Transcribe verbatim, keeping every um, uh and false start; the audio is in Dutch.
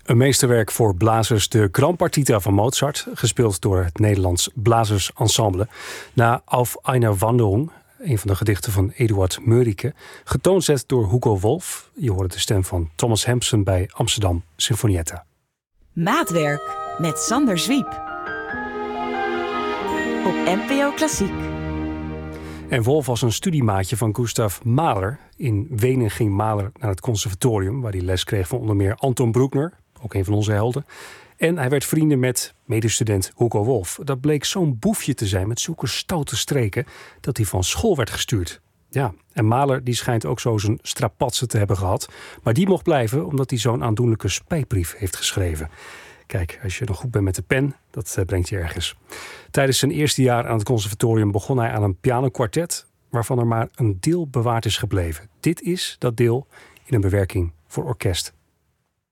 Een meesterwerk voor blazers, de Gran Partita van Mozart, gespeeld door het Nederlands Blazersensemble. Na Auf einer Wanderung, een van de gedichten van Eduard Mörike, getoonzet door Hugo Wolf. Je hoorde de stem van Thomas Hampson bij Amsterdam Sinfonietta. Maatwerk met Sander Zwiep op N P O Klassiek. En Wolf was een studiemaatje van Gustav Mahler. In Wenen ging Mahler naar het conservatorium, waar hij les kreeg van onder meer Anton Bruckner, ook een van onze helden. En hij werd vrienden met medestudent Hugo Wolf. Dat bleek zo'n boefje te zijn met zulke stoute streken dat hij van school werd gestuurd. Ja, en Mahler die schijnt ook zo zijn strapatsen te hebben gehad. Maar die mocht blijven omdat hij zo'n aandoenlijke spijtbrief heeft geschreven. Kijk, als je nog goed bent met de pen, dat brengt je ergens. Tijdens zijn eerste jaar aan het conservatorium begon hij aan een pianokwartet, waarvan er maar een deel bewaard is gebleven. Dit is dat deel in een bewerking voor orkest.